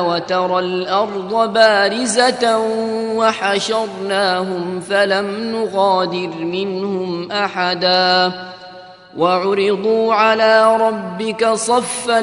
وترى الأرض بارزة وحشرناهم فلم نغادر منهم أحدا وعرضوا على ربك صفا